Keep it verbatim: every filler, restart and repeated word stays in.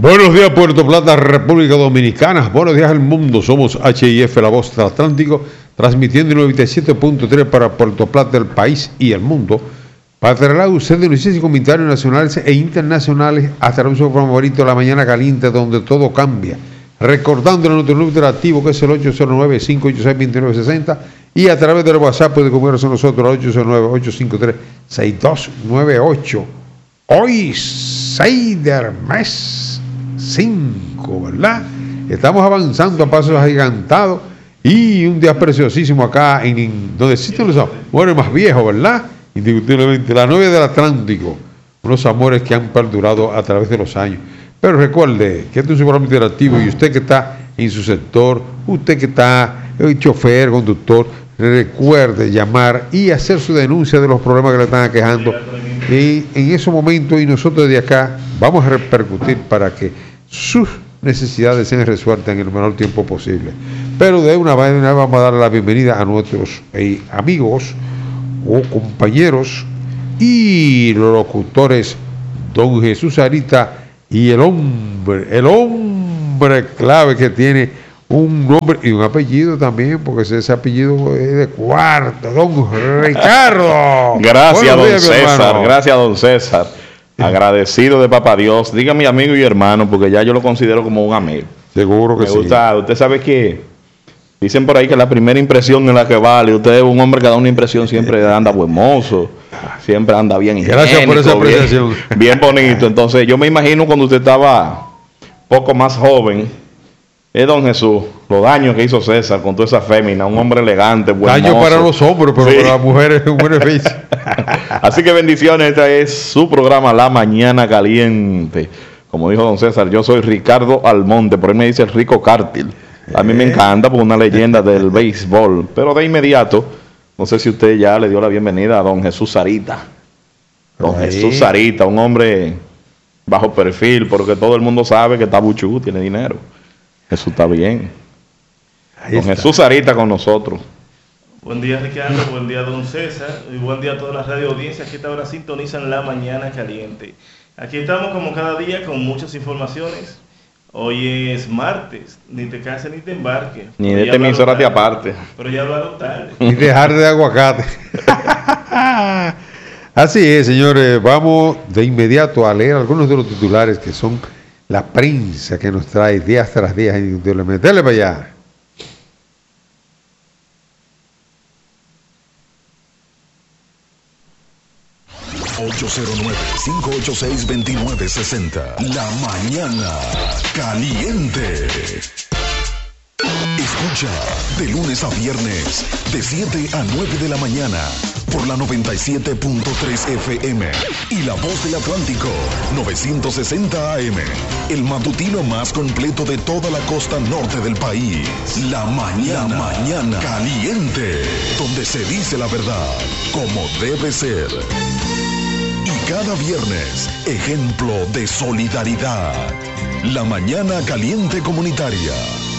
Buenos días, Puerto Plata, República Dominicana. Buenos días al mundo. Somos H I F, la voz del Atlántico, transmitiendo en noventa y siete punto tres para Puerto Plata, el país y el mundo. Para traer a ustedes noticias y comentarios nacionales e internacionales a través de su programa favorito, La Mañana Caliente, donde todo cambia. Recordándole nuestro número interactivo, que es el ocho cero nueve, cinco ocho seis, dos nueve seis cero, y a través del WhatsApp puede comunicarse con nosotros al ocho cero nueve, ocho cinco tres, seis dos nueve ocho. Hoy, seis del mes cinco, ¿verdad? Estamos avanzando a pasos agigantados y un día preciosísimo acá en, en donde existen los amores más viejos, ¿verdad? Indiscutiblemente, la novia del Atlántico, unos amores que han perdurado a través de los años. Pero recuerde que este es un programa interactivo y usted que está en su sector, usted que está el chofer, conductor, recuerde llamar y hacer su denuncia de los problemas que le están aquejando. Y en ese momento, y nosotros desde acá vamos a repercutir para que sus necesidades sean resueltas en el menor tiempo posible. Pero de una manera vamos a darle la bienvenida a nuestros eh, amigos o compañeros y los locutores don Jesús Sarita y el hombre, el hombre clave que tiene un nombre y un apellido también, porque ese apellido es de cuarto, don Ricardo. Gracias, don César, gracias, don César. Agradecido de papá Dios. Diga mi amigo y hermano, porque ya yo lo considero como un amigo. Seguro que Me sí. gusta, usted sabe que dicen por ahí que la primera impresión es la que vale. Usted es un hombre que da una impresión, siempre anda buen mozo, siempre anda bien higiénico. Gracias por esa apreciación. Bien, bien bonito. Entonces, yo me imagino cuando usted estaba poco más joven, es don Jesús, los daños que hizo César con toda esa fémina, un hombre elegante, buen daño mozo. para los hombres, pero sí, para las mujeres es un beneficio. Así que bendiciones, este es su programa La Mañana Caliente. Como dijo don César, yo soy Ricardo Almonte, por ahí me dice el Rico Cártil. A mí me encanta, porque una leyenda del béisbol. Pero de inmediato, no sé si usted ya le dio la bienvenida a don Jesús Sarita. Don Ay. Jesús Sarita, un hombre bajo perfil, porque todo el mundo sabe que está buchú, tiene dinero. Jesús está bien. Ahí don está. Jesús Sarita con nosotros. Buen día, Ricardo, buen día, don César, y buen día a todas las radio audiencias que esta hora sintonizan La Mañana Caliente. Aquí estamos como cada día con muchas informaciones. Hoy es martes, ni te cases ni te embarques. Ni de esta emisora te aparte. Pero ya hablaron tarde. Y dejar de aguacate. Así es, señores, vamos de inmediato a leer algunos de los titulares que son la prensa que nos trae día tras día. Dale para allá. ocho cero nueve, cinco ocho seis, dos nueve seis cero. La Mañana Caliente. Escucha de lunes a viernes de siete a nueve de la mañana por la noventa y siete punto tres F M y La Voz del Atlántico novecientos sesenta A M, el matutino más completo de toda la costa norte del país. La Mañana, la Mañana Caliente, donde se dice la verdad como debe ser. Y cada viernes, ejemplo de solidaridad. La Mañana Caliente Comunitaria.